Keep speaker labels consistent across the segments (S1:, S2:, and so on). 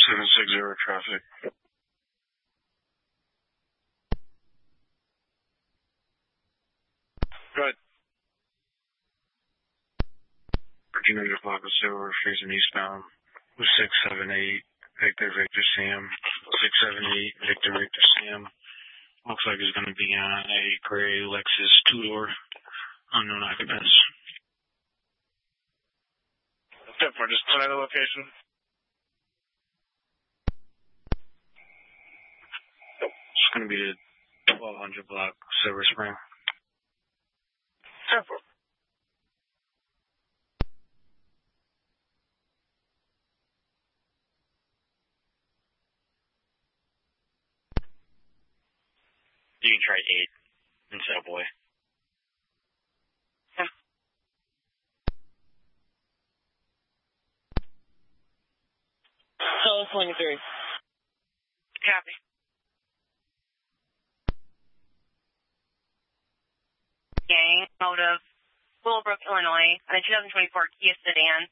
S1: 760 traffic. Good. Virginia Flocka Silver, facing eastbound with 678, Victor Sam, 678, Victor Sam. Looks like it's going to be on a gray Lexus two-door, unknown occupants.
S2: Definitely, just tonight the location.
S1: It's going to be the 1200 block, Silver Spring.
S2: 10-4.
S3: You can try 8 instead of boy.
S2: Yeah. So, 23. Copy.
S4: Gang out of Willowbrook, Illinois, on a 2024 Kia sedan.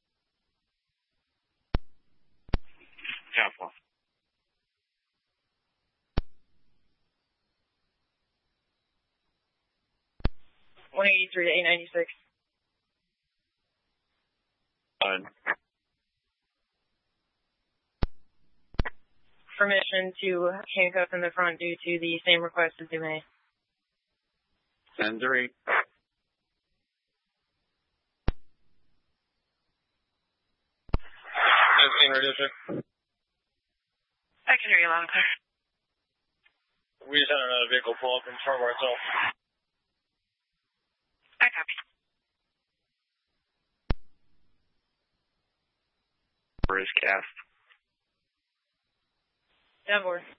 S3: Copy.
S2: 183 to 896.
S3: Fine.
S2: Permission to handcuff in the front due to the same request as you made.
S1: 10-3.
S4: I can hear you loud and clear.
S2: We just had another vehicle pull up in front of ourselves.
S4: I copy.
S3: For his cast.
S2: 10-4.